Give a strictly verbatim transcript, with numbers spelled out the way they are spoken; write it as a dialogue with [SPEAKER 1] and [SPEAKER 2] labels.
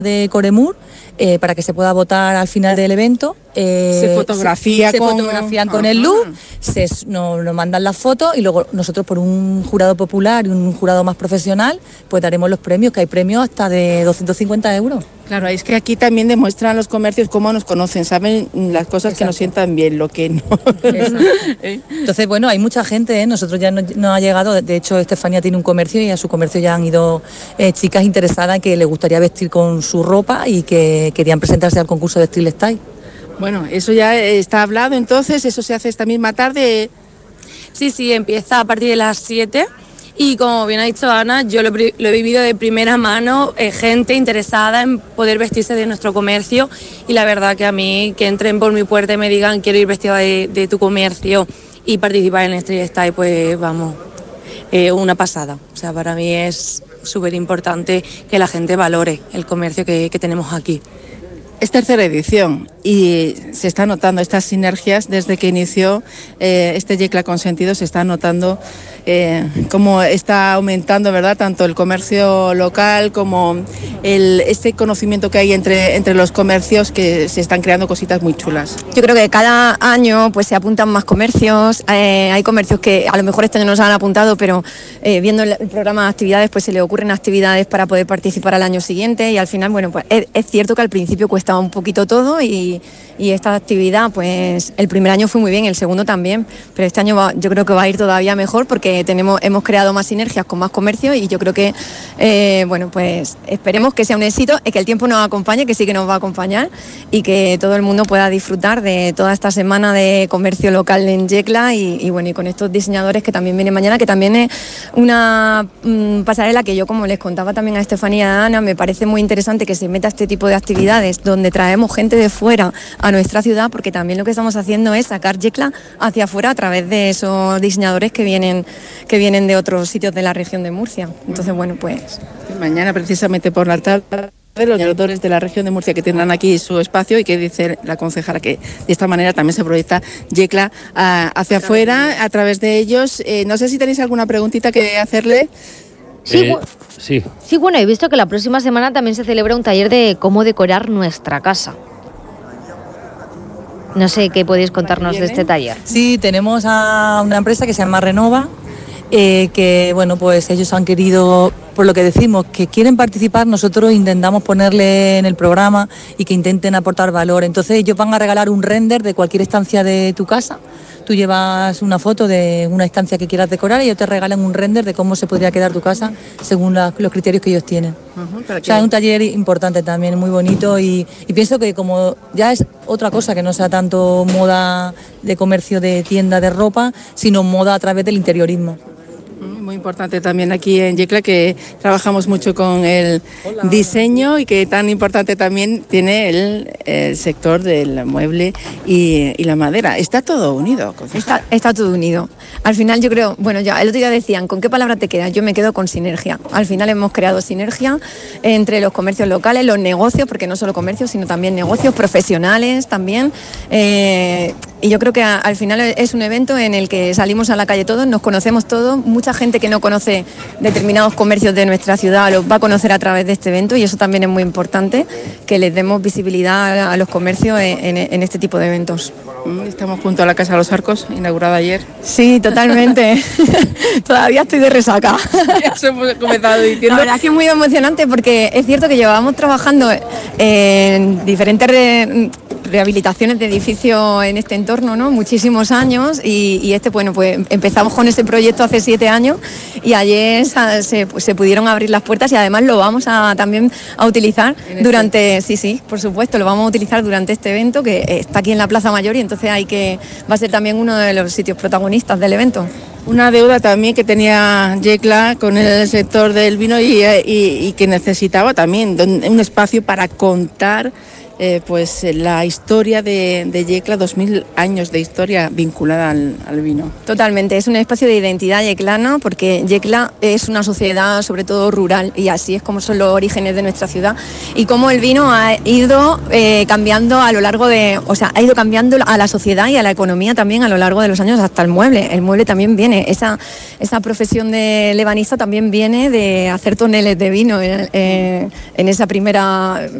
[SPEAKER 1] de Coremur eh, para que se pueda votar al final del evento. Eh,
[SPEAKER 2] se fotografía
[SPEAKER 1] se,
[SPEAKER 2] con...
[SPEAKER 1] se fotografían con el look, se, nos, nos mandan las fotos y luego nosotros por un jurado popular y un jurado más profesional pues daremos los premios, que hay premios hasta de doscientos cincuenta euros.
[SPEAKER 2] Claro, es que aquí también demuestran los comercios cómo nos conocen, saben las cosas. Exacto. Que nos sientan bien, lo que no.
[SPEAKER 1] Entonces, bueno, hay mucha gente, ¿eh? Nosotros ya nos no ha llegado, de hecho Estefanía tiene un comercio y a su comercio ya han ido eh, chicas interesadas en que les gustaría vestir con su ropa y que querían presentarse al concurso de Style Style.
[SPEAKER 2] Bueno, eso ya está hablado, entonces, eso se hace esta misma tarde.
[SPEAKER 3] Sí, sí, empieza a partir de las siete. Y como bien ha dicho Ana, yo lo, lo he vivido de primera mano, eh, gente interesada en poder vestirse de nuestro comercio, y la verdad que a mí, que entren por mi puerta y me digan quiero ir vestida de, de tu comercio y participar en Style Style, pues vamos, eh, una pasada. O sea, para mí es súper importante que la gente valore el comercio que, que tenemos aquí.
[SPEAKER 2] Es tercera edición y se está notando estas sinergias desde que inició eh, este Yecla Consentido. Se está notando eh, cómo está aumentando, ¿verdad?, tanto el comercio local como el, este conocimiento que hay entre, entre los comercios, que se están creando cositas muy chulas.
[SPEAKER 4] Yo creo que cada año pues se apuntan más comercios, eh, hay comercios que a lo mejor este año no se han apuntado, pero eh, viendo el, el programa de actividades pues se le ocurren actividades para poder participar al año siguiente, y al final, bueno, pues es, es cierto que al principio cuesta un poquito todo, y, y esta actividad pues el primer año fue muy bien, el segundo también, pero este año va, yo creo que va a ir todavía mejor porque tenemos, hemos creado más sinergias con más comercios, y yo creo que eh, bueno, pues esperemos que sea un éxito, que el tiempo nos acompañe, que sí que nos va a acompañar, y que todo el mundo pueda disfrutar de toda esta semana de comercio local en Yecla, y, y bueno, y con estos diseñadores que también vienen mañana, que también es una mmm, pasarela que yo, como les contaba también a Estefanía y a Ana, me parece muy interesante que se meta este tipo de actividades donde traemos gente de fuera a nuestra ciudad, porque también lo que estamos haciendo es sacar Yecla hacia afuera a través de esos diseñadores que vienen, que vienen de otros sitios de la región de Murcia. Entonces, bueno, pues...
[SPEAKER 2] Mañana, precisamente por la tarde, los diseñadores de la región de Murcia que tendrán aquí su espacio, y que dice la concejala que de esta manera también se proyecta Yecla uh, hacia afuera a través de ellos. Eh, no sé si tenéis alguna preguntita que hacerle.
[SPEAKER 5] Sí,
[SPEAKER 6] eh, sí.
[SPEAKER 5] sí, bueno, he visto que la próxima semana también se celebra un taller de cómo decorar nuestra casa. No sé qué podéis contarnos de este taller.
[SPEAKER 1] Sí, tenemos a una empresa que se llama Renova, eh, que bueno, pues ellos han querido, por lo que decimos, que quieren participar, nosotros intentamos ponerle en el programa y que intenten aportar valor. Entonces ellos van a regalar un render de cualquier estancia de tu casa. Tú llevas una foto de una estancia que quieras decorar y ellos te regalan un render de cómo se podría quedar tu casa según la, los criterios que ellos tienen. Uh-huh, o sea, es un taller importante también, muy bonito, y, y pienso que como ya es otra cosa, que no sea tanto moda de comercio de tienda de ropa, sino moda a través del interiorismo.
[SPEAKER 2] Muy importante también aquí en Yecla, que trabajamos mucho con el diseño, y que tan importante también tiene el, el sector del mueble y, y la madera. Está todo unido.
[SPEAKER 4] Está, está todo unido. Al final yo creo, bueno, ya el otro día decían, ¿con qué palabra te quedas? Yo me quedo con sinergia. Al final hemos creado sinergia entre los comercios locales, los negocios, porque no solo comercios, sino también negocios profesionales también. Eh, y yo creo que a, al final es un evento en el que salimos a la calle todos, nos conocemos todos, mucha gente que no conoce determinados comercios de nuestra ciudad los va a conocer a través de este evento, y eso también es muy importante, que les demos visibilidad a los comercios en, en, en este tipo de eventos.
[SPEAKER 2] Estamos junto a la Casa de los Arcos, inaugurada ayer.
[SPEAKER 4] Sí, totalmente. Todavía estoy de resaca.
[SPEAKER 2] Eso hemos comenzado diciendo.
[SPEAKER 4] La verdad es que es muy emocionante, porque es cierto que llevábamos trabajando en diferentes re- rehabilitaciones de edificios en este entorno, ¿no? Muchísimos años, y, y este, bueno, pues empezamos con ese proyecto hace siete años, y ayer se, pues, se pudieron abrir las puertas, y además lo vamos a también a utilizar durante, este? sí, sí, por supuesto, lo vamos a utilizar durante este evento, que está aquí en la Plaza Mayor, y entonces hay que, va a ser también uno de los sitios protagonistas del evento.
[SPEAKER 2] Una deuda también que tenía Yecla con el sector del vino, y, y, y que necesitaba también un espacio para contar Eh, pues la historia de, de Yecla, dos mil años de historia vinculada al, al vino.
[SPEAKER 4] Totalmente, es un espacio de identidad yeclana, porque Yecla es una sociedad sobre todo rural, y así es como son los orígenes de nuestra ciudad, y cómo el vino ha ido eh, cambiando a lo largo de, o sea, ha ido cambiando a la sociedad y a la economía también a lo largo de los años, hasta el mueble. El mueble también viene viene, esa, esa profesión de lebanista también viene de hacer toneles de vino en, eh, en esa primera